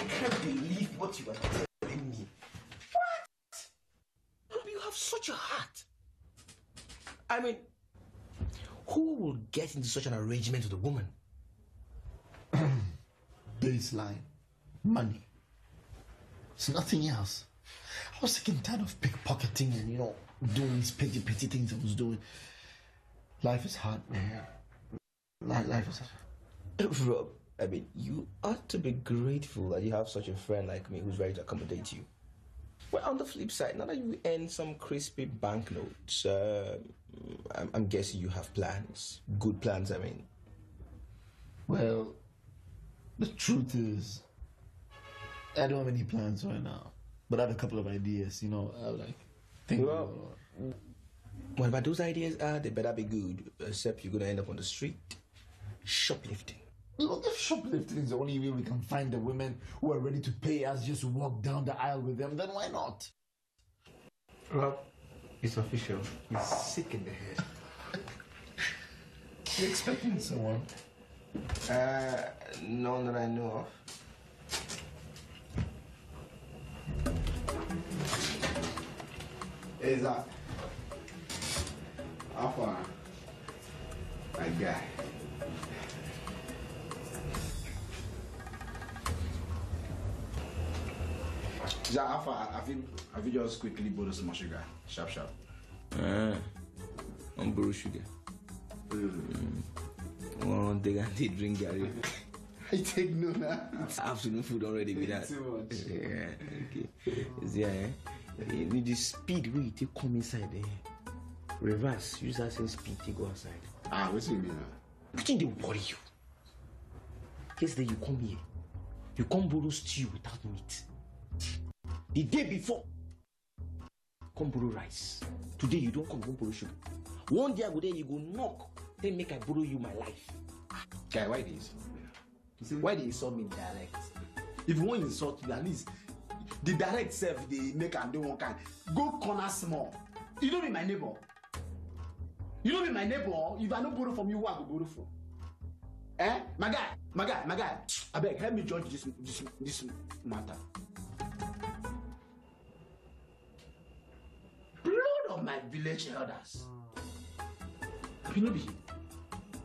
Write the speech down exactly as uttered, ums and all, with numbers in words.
can't believe what you are telling me. What? You have such a heart. I mean, who will get into such an arrangement with a woman? Baseline. Money. It's nothing else. I was sick and tired of pickpocketing and, you know, doing these petty, petty things I was doing. Life is hard, man. Life, life is hard. Rob, I mean, you ought to be grateful that you have such a friend like me who's ready to accommodate you. Well, on the flip side, now that you earn some crispy banknotes, uh, I'm, I'm guessing you have plans. Good plans, I mean. Well, the truth is, I don't have any plans right now. But I have a couple of ideas, you know, I like think well, what about those ideas are, they better be good, except you're going to end up on the street shoplifting. Look, if shoplifting is the only way we can find the women who are ready to pay us just to walk down the aisle with them, then why not? Rob, it's official. He's sick in the head. You expecting someone? Uh, none that I know of. Hey, Zach. How far? My guy. Zach, how far? Have you, have you just quickly borrowed some sugar? Sharp, sharp. Uh, I'm borrow sugar. Mm. One day I did drink Gary. I take no now. It's afternoon food already with that. Too much. Yeah, okay. Yeah, eh? You need the speed where you take come inside there. Eh? Reverse, use that same speed to go outside. Ah, what's you mean now? I think they worry you. Yesterday you come here. You come borrow stew without meat. The day before, come borrow rice. Today you don't come, don't borrow sugar. One day I go there, you go knock. Then make I borrow you my life. Guy, why this? Why they insult me direct? If you want to insult me, at least the direct self they make and do one kind. Go corner small. You don't be my neighbor. You don't be my neighbor. If I don't borrow from you, who I go borrow from? Eh? My guy, my guy, my guy. I beg, help me judge this this this matter. Blood of my village elders. You know be